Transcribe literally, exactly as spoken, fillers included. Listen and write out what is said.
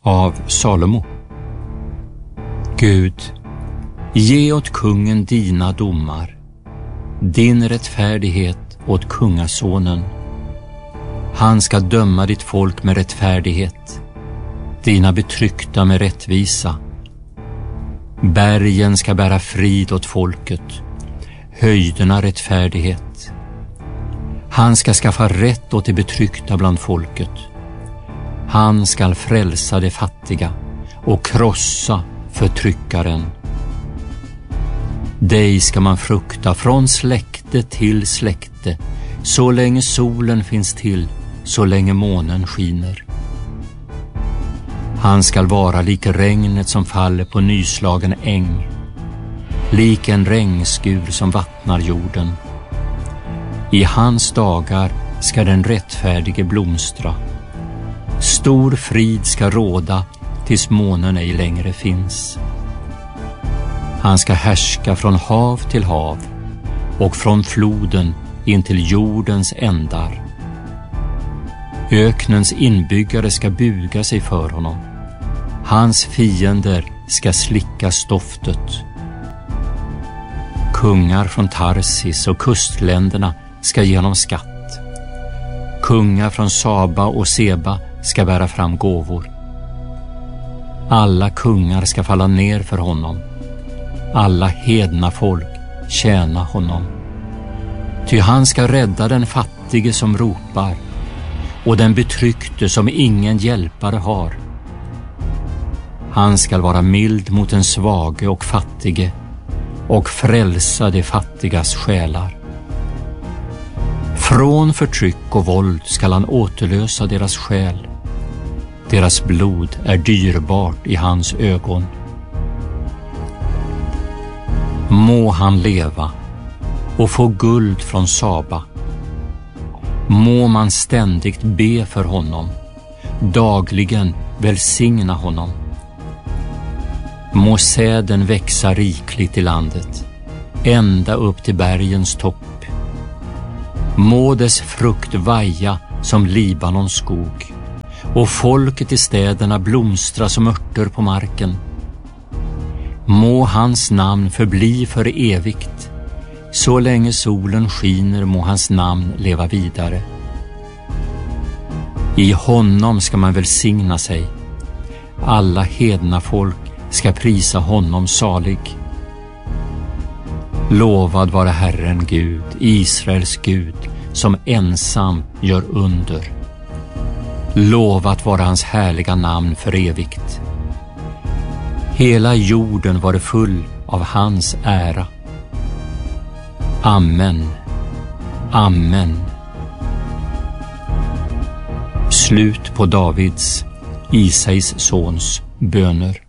av Salomo. Gud, ge åt kungen dina domar, din rättfärdighet åt kungasonen. Han ska döma ditt folk med rättfärdighet, dina betryckta med rättvisa. Bergen ska bära frid åt folket, höjderna rättfärdighet. Han ska skaffa rätt åt de betryckta bland folket. Han ska frälsa de fattiga och krossa förtryckaren. Dig ska man frukta från släkte till släkte, så länge solen finns till, så länge månen skiner. Han skall vara lik regnet som faller på nyslagen äng, lik en regnskur som vattnar jorden. I hans dagar ska den rättfärdige blomstra. Stor frid ska råda tills månen ej längre finns. Han ska härska från hav till hav och från floden in till jordens ändar. Öknens inbyggare ska buga sig för honom. Hans fiender ska slicka stoftet. Kungar från Tarsis och kustländerna ska ge honom skatt. Kungar från Saba och Seba ska bära fram gåvor. Alla kungar ska falla ner för honom. Alla hedna folk tjäna honom. Ty han ska rädda den fattige som ropar och den betryckte som ingen hjälpare har. Han ska vara mild mot den svage och fattige och frälsa de fattigas själar. Från förtryck och våld skall han återlösa deras själ. Deras blod är dyrbart i hans ögon. Må han leva och få guld från Saba. Må man ständigt be för honom, dagligen välsigna honom. Må säden växa rikligt i landet, ända upp till bergens topp. Må dess frukt vaja som Libanons skog, och folket i städerna blomstra som örter på marken. Må hans namn förbli för evigt, så länge solen skiner må hans namn leva vidare. I honom ska man välsigna sig, alla hedna folk ska prisa honom salig. Lovad vare Herren Gud, Israels Gud, som ensam gör under. Lovat vare hans härliga namn för evigt. Hela jorden var full av hans ära. Amen. Amen. Slut på Davids, Isais sons, böner.